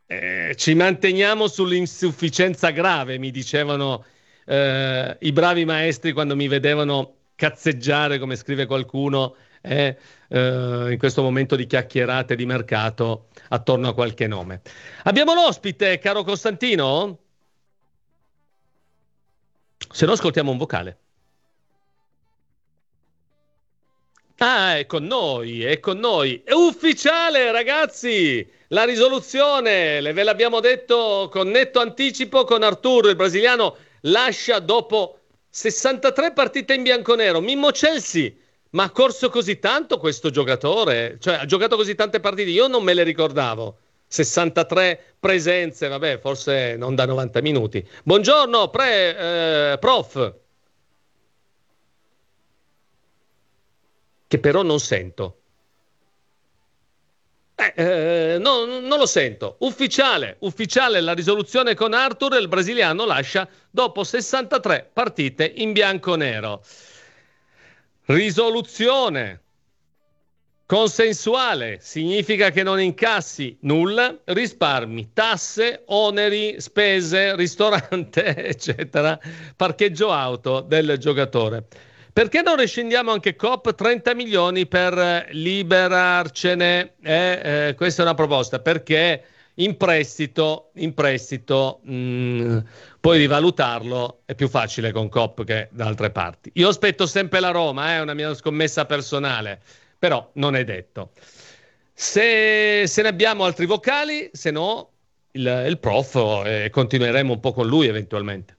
ci manteniamo sull'insufficienza grave, mi dicevano i bravi maestri quando mi vedevano cazzeggiare, come scrive qualcuno, in questo momento di chiacchierate di mercato attorno a qualche nome. Abbiamo l'ospite, caro Costantino? Se no ascoltiamo un vocale. Ah, è con noi, è con noi. È ufficiale, ragazzi! La risoluzione, ve l'abbiamo detto con netto anticipo, con Arturo, il brasiliano, lascia dopo 63 partite in bianconero. Mimmo Chelsea, ma ha corso così tanto questo giocatore? Cioè, ha giocato così tante partite? Io non me le ricordavo. 63 presenze, vabbè, forse non da 90 minuti. Buongiorno, prof. Che però non sento. No, non lo sento. Ufficiale la risoluzione con Arthur, il brasiliano lascia dopo 63 partite in bianco-nero. Risoluzione consensuale significa che non incassi nulla, risparmi, tasse, oneri, spese, ristorante, eccetera, parcheggio auto del giocatore. Perché non rescindiamo anche Coop 30 milioni per liberarcene? Questa è una proposta, perché in prestito poi rivalutarlo è più facile con Coop che da altre parti. Io aspetto sempre la Roma, è una mia scommessa personale, però non è detto. Se ne abbiamo altri vocali, se no il prof, continueremo un po' con lui eventualmente.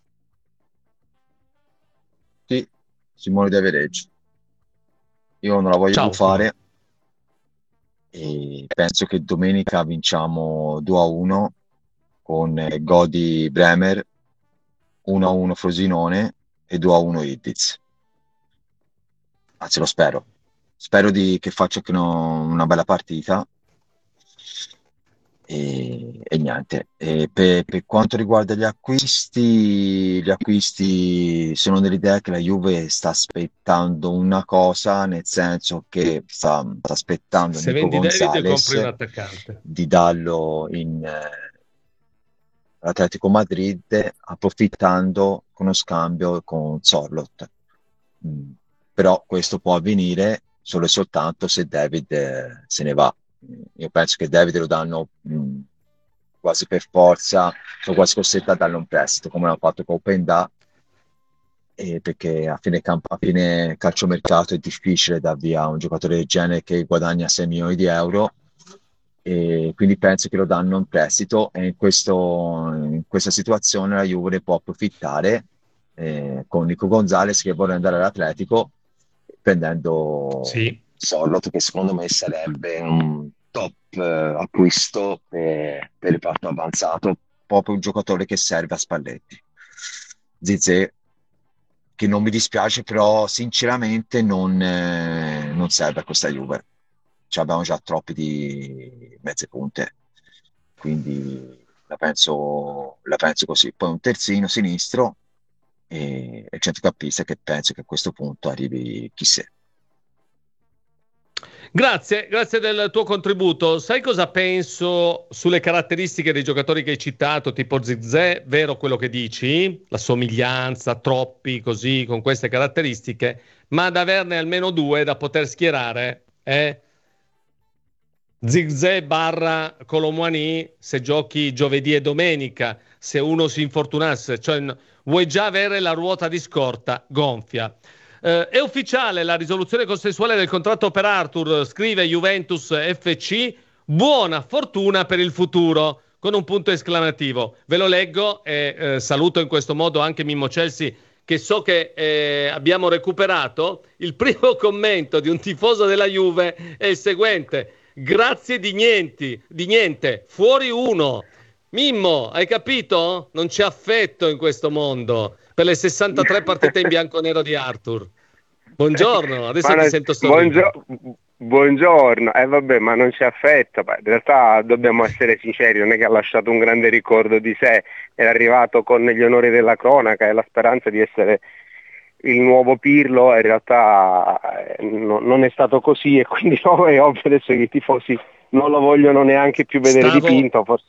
Sì, Simone De Vereggi. Io non la voglio Ciao Simone. gufare e penso che domenica vinciamo 2-1 con Godi Bremer, 1-1 Frosinone e 2-1 Iddiz. Anzi, lo spero. Spero che facciano una bella partita e niente. E per quanto riguarda gli acquisti sono dell'idea che la Juve sta aspettando una cosa, nel senso che sta aspettando Se Nico vendi David compri un Gonzalez attaccante. di darlo in Atletico Madrid, approfittando con uno scambio con Sorloth. Mm. Però questo può avvenire solo e soltanto se David se ne va. Io penso che David lo danno quasi per forza, sono quasi costretto a darlo un prestito, come hanno fatto con Openda, perché a fine calciomercato è difficile dar via un giocatore del genere che guadagna 6 milioni di euro, e quindi penso che lo danno in prestito, e in questa situazione la Juve ne può approfittare con Nico Gonzalez che vuole andare all'Atletico, prendendo Sì. Sorloth, che secondo me sarebbe un top acquisto per il reparto avanzato, proprio un giocatore che serve a Spalletti. Zizé, che non mi dispiace, però sinceramente non serve a questa Juve. Abbiamo già troppi di mezze punte, quindi la penso così. Poi un terzino sinistro e il centrocampista che penso che a questo punto arrivi chissà. Grazie del tuo contributo. Sai cosa penso sulle caratteristiche dei giocatori che hai citato, tipo Zizé? Vero quello che dici? La somiglianza, troppi così, con queste caratteristiche, ma ad averne almeno due da poter schierare, Zirkzee barra Colomwani se giochi giovedì e domenica, se uno si infortunasse, cioè vuoi già avere la ruota di scorta gonfia. È ufficiale la risoluzione consensuale del contratto per Arthur, scrive Juventus FC, buona fortuna per il futuro, con un punto esclamativo. Ve lo leggo e saluto in questo modo anche Mimmo Chelsea, che so che abbiamo recuperato. Il primo commento di un tifoso della Juve è il seguente: grazie di niente, fuori uno. Mimmo, hai capito? Non c'è affetto in questo mondo per le 63 partite in bianco-nero di Arthur. Buongiorno, Ma adesso ti sento sorridere. buongiorno, vabbè, ma non c'è affetto. In realtà dobbiamo essere sinceri, non è che ha lasciato un grande ricordo di sé, è arrivato con gli onori della cronaca e la speranza di essere il nuovo Pirlo, in realtà non è stato così, e quindi no, è ovvio adesso che i tifosi non lo vogliono neanche più vedere Stavo, dipinto, forse.